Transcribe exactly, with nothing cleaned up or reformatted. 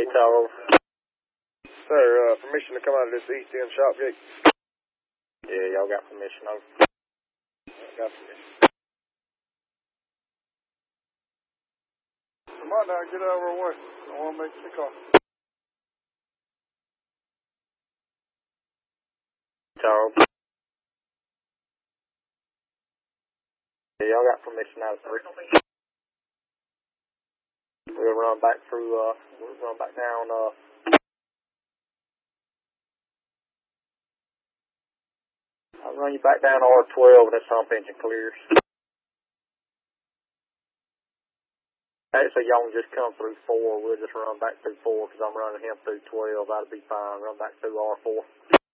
Tower. Sir, uh, permission to come out of this east end shop gate? Yeah, y'all got permission over. Got permission. Come on now, get out of our way. I want to make the call. Tower. Yeah, y'all got permission out of three. We'll run back through, uh, we'll run back down, uh, I'll run you back down R twelve when this hump engine clears. Actually, y'all can just come through four. We'll just run back through four because I'm running him through twelve. That'll be fine. Run back through R four.